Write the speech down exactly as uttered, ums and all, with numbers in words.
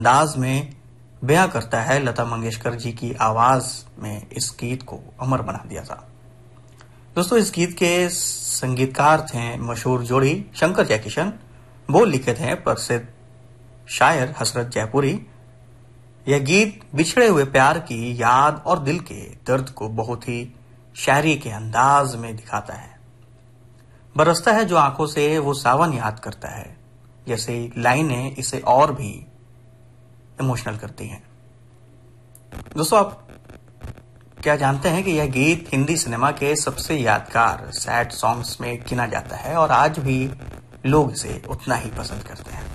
अंदाज में बयां करता है। लता मंगेशकर जी की आवाज में इस गीत को अमर बना दिया था। दोस्तों, इस गीत के संगीतकार थे मशहूर जोड़ी शंकर जयकिशन। बोल लिखे थे प्रसिद्ध शायर हसरत जयपुरी। यह गीत बिछड़े हुए प्यार की याद और दिल के दर्द को बहुत ही शायरी के अंदाज में दिखाता है। बरसता है जो आंखों से वो सावन याद करता है, जैसे लाइनें इसे और भी इमोशनल करती हैं। दोस्तों, आप क्या जानते हैं कि यह गीत हिंदी सिनेमा के सबसे यादगार सैड सॉन्ग्स में गिना जाता है और आज भी लोग इसे उतना ही पसंद करते हैं।